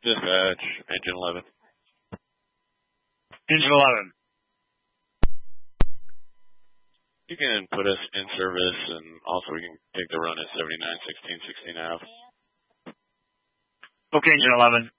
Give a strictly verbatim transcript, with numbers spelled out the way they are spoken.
Dispatch, engine eleven. Engine eleven. You can put us in service, and also we can take the run at seventy-nine sixteen sixteen Ave. Okay, engine eleven.